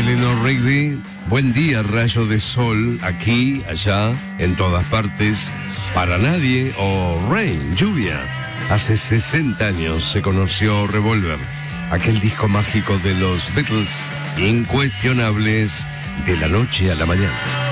Eleanor Rigby. Buen día, rayo de sol, aquí, allá, en todas partes, para nadie o Rain, lluvia. Hace 60 años se conoció Revolver, aquel disco mágico de los Beatles, incuestionables de la noche a la mañana.